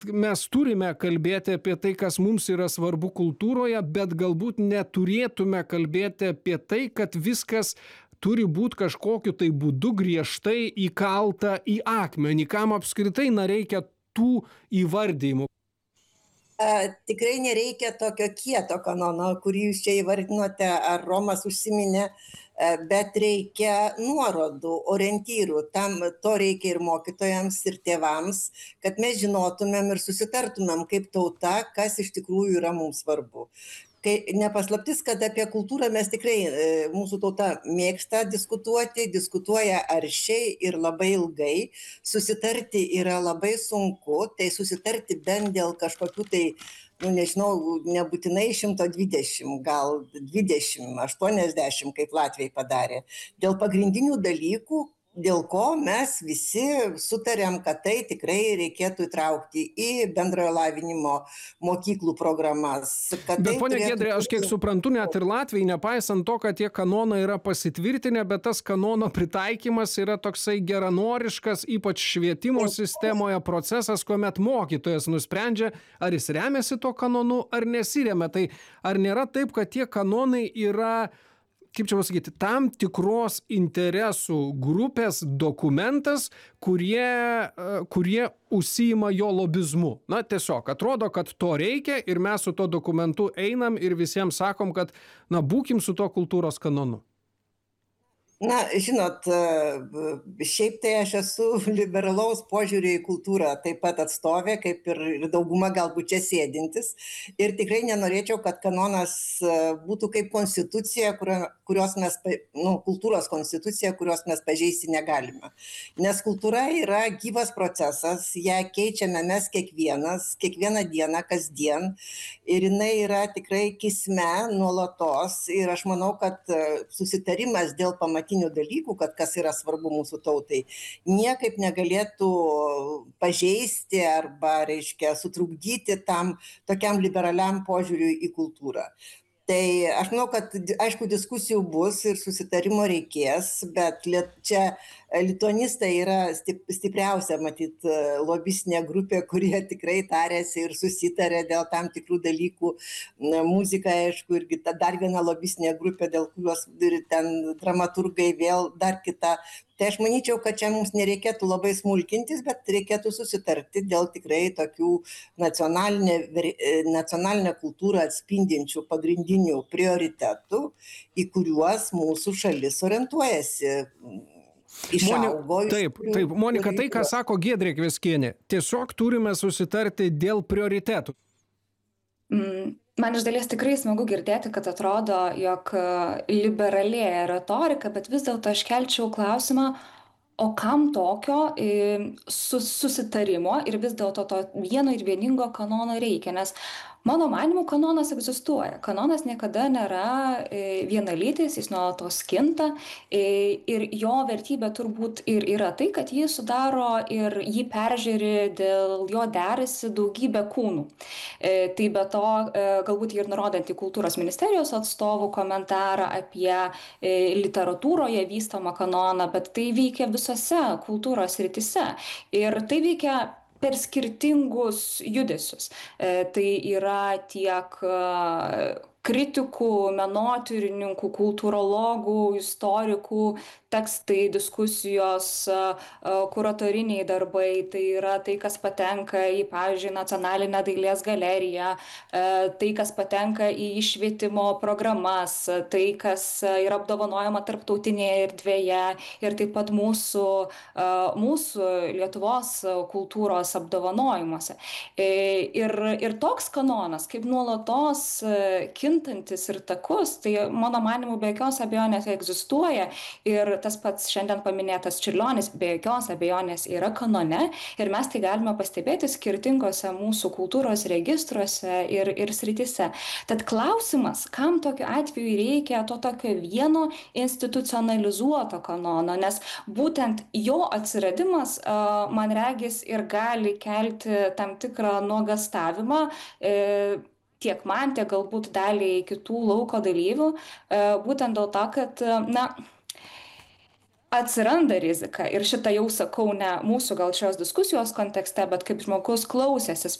mes turime kalbėti apie tai, kas mums yra svarbu kultūroje, bet galbūt neturėtume kalbėti apie tai, kad viskas turi būti kažkokiu tai būdu griežtai įkalta į akmenį, kam apskritai reikia tų įvardymų. Tikrai nereikia tokio kieto kanono, kurį jūs čia įvardinote, ar Romas užsiminė, bet reikia nuorodų, orientyrų. Tam to reikia ir mokytojams, ir tėvams, kad mes žinotumėm ir susitartumėm kaip tauta, kas iš tikrųjų yra mums svarbu. Kai nepaslaptis, kad apie kultūrą mes tikrai, mūsų tauta mėgsta diskutuoja aršiai ir labai ilgai, susitarti yra labai sunku, tai susitarti bent dėl kažkokių tai, nežinau, nebūtinai 120, gal 20, 80, kaip Latviai padarė, dėl pagrindinių dalykų, dėl ko mes visi sutarėm, kad tai tikrai reikėtų įtraukti į bendrojo lavinimo mokyklų programas. Bet ponia Giedrė, aš kiek suprantu, net ir Latvijai, nepaisant to, kad tie kanonai yra pasitvirtinę, bet tas kanono pritaikymas yra toksai geranoriškas, ypač švietimo sistemoje procesas, kuomet mokytojas nusprendžia, ar jis remiasi to kanonu, ar nesiremia. Tai ar nėra taip, kad tie kanonai yra, kaip čia pasakyti, tam tikros interesų grupės dokumentas, kurie užsiima jo lobizmu. Na, tiesiog atrodo, kad to reikia ir mes su to dokumentu einam ir visiems sakom, kad, būkim su to kultūros kanonu. Na, žinot, šiaip tai aš esu liberalaus požiūrį į kultūrą taip pat atstovė, kaip ir dauguma galbūt čia sėdintis. Ir tikrai nenorėčiau, kad kanonas būtų kaip konstitucija, kurios mes, kultūros konstitucija, kurios mes pažeisti negalime. Nes kultūra yra gyvas procesas, ją keičiame mes kiekvieną dieną, kasdien. Ir jinai yra tikrai kisme nuolatos. Ir aš manau, kad susitarimas dėl pamatinių dalykų, kad kas yra svarbu mūsų tautai, niekaip negalėtų pažeisti arba, sutrukdyti tam tokiam liberaliam požiūriui į kultūrą. Tai aš manau, kad aišku diskusijų bus ir susitarimo reikės, bet čia lituanistai yra stipriausia, matyt, lobistinė grupė, kurie tikrai tarėsi ir susitarė dėl tam tikrų dalykų. Muzika, aišku, irgi dar viena lobistinė grupė, dėl kurios ten dramaturgai vėl dar kita. Tai aš manyčiau, kad čia mums nereikėtų labai smulkintis, bet reikėtų susitarti dėl tikrai tokių nacionalinę kultūrą atspindinčių pagrindinių prioritetų, į kuriuos mūsų šalis orientuojasi. Taip, Monika, tai, ką sako Giedrė Kveskienė, tiesiog turime susitarti dėl prioritetų. Man iš dalies tikrai smagu girdėti, kad atrodo, jog liberalėja retorika, bet vis dėlto aš kelčiau klausimą, o kam tokio susitarimo ir vis dėlto to vieno ir vieningo kanono reikia, nes mano manymu kanonas egzistuoja. Kanonas niekada nėra vienalytis, jis nuolatos kinta ir jo vertybė turbūt ir yra tai, kad jį sudaro ir jį peržiūri, dėl jo derasi daugybė kūnų. Tai be to, galbūt ir nurodant į kultūros ministerijos atstovų komentarą apie literatūroje vystomą kanoną, bet tai veikia visose kultūros srityse. Ir tai veikia per skirtingus judesius. Tai yra tiek kritikų, menotyrininkų, kultūrologų, istorikų tekstai, diskusijos, kuratoriniai darbai, tai yra tai, kas patenka į, pavyzdžiui, Nacionalinę dailės galeriją, tai, kas patenka į švietimo programas, tai, kas yra apdovanojama tarptautinėje erdvėje ir taip pat mūsų Lietuvos kultūros apdovanojimuose. Ir toks kanonas, kaip nuolatos kintantis ir takus, tai mano manymu be jokios abejonės egzistuoja ir tas pats šiandien paminėtas Čiurlionis be jokios abejonės yra kanone ir mes tai galime pastebėti skirtingose mūsų kultūros registruose ir srityse. Tad klausimas, kam tokiu atveju reikia to tokio vieno institucionalizuoto kanono, nes būtent jo atsiradimas, man regis, ir gali kelti tam tikrą nuogąstavimą, tiek man, tiek galbūt daliai kitų lauko dalyvių, būtent dėl to, kad, atsiranda rizika ir šitą jau sakau ne mūsų gal šios diskusijos kontekste, bet kaip žmogus klausęsis